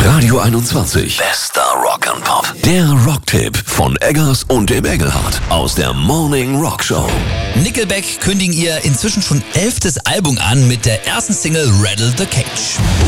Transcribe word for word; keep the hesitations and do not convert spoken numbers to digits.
Radio einundzwanzig. Bester Rock'n'Pop. Der Rocktipp von Eggers und dem Engelhardt aus der Morning Rock Show. Nickelback kündigen ihr inzwischen schon elftes Album an mit der ersten Single Rattle the Cage.